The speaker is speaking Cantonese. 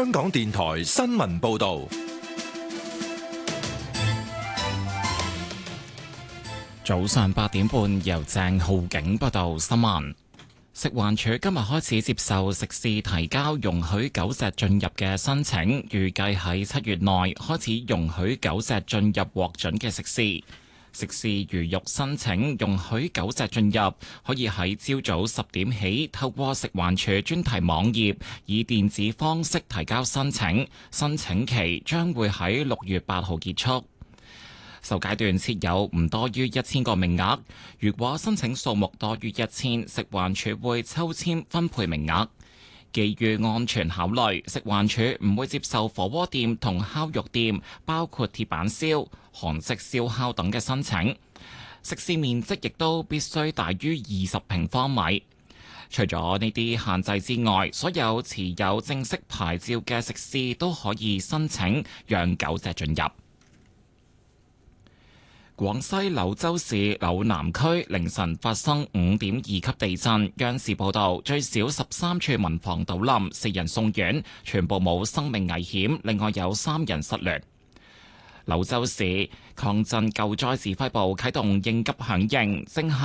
香港電台新聞報道。 早上8點半，由鄭浩景報道新聞。食環署今日開始接受食肆提交容許狗隻進入嘅申請，預計喺7月內開始容許狗隻進入獲准嘅食肆。食肆如欲申請容許狗隻進入，可以喺朝早10點起透過食環署專題網頁以電子方式提交申請，申請期將會喺6月8號結束。首階段設有唔多於1000個名額，如果申請數目多於1000，食環署會抽籤分配名額。基於安全考慮，食環署唔會接受火鍋店同烤肉店，包括鐵板燒、韓式燒烤等嘅申請。食肆面積亦都必須大於20平方米。除咗呢啲限制之外，所有持有正式牌照嘅食肆都可以申請讓狗隻進入。廣西柳州市柳南區凌晨發生5.2級地震，央視報道最少13處民房倒冧，4人送院，全部冇生命危險，另外有3人失聯。柳州市抗震救災指揮部啟動應急響應，正係